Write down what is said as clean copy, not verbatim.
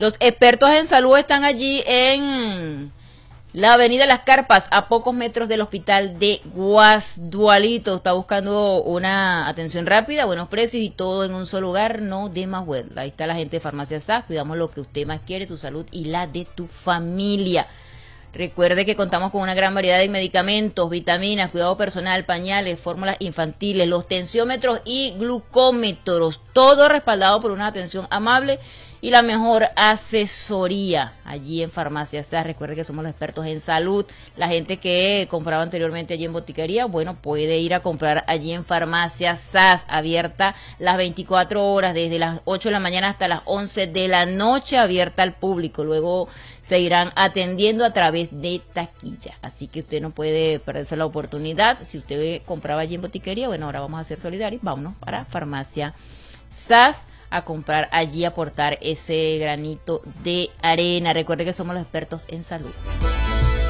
Los expertos en salud están allí en la avenida Las Carpas, a pocos metros del hospital de Guasdualito. Está buscando una atención rápida, buenos precios y todo en un solo lugar, no de más vuelta. Ahí está la gente de Farmacia SAS, cuidamos lo que usted más quiere, tu salud y la de tu familia. Recuerde que contamos con una gran variedad de medicamentos, vitaminas, cuidado personal, pañales, fórmulas infantiles, los tensiómetros y glucómetros, todo respaldado por una atención amable y la mejor asesoría allí en Farmacia SAS. Recuerde que somos los expertos en salud. La gente que compraba anteriormente allí en Botiquería, bueno, puede ir a comprar allí en Farmacia SAS, abierta las 24 horas, desde las 8 de la mañana hasta las 11 de la noche, abierta al público. Luego se irán atendiendo a través de taquilla. Así que usted no puede perderse la oportunidad. Si usted compraba allí en Botiquería, bueno, ahora vamos a ser solidarios. Vámonos para Farmacia SAS a comprar allí, aportar ese granito de arena. Recuerde que somos los expertos en salud.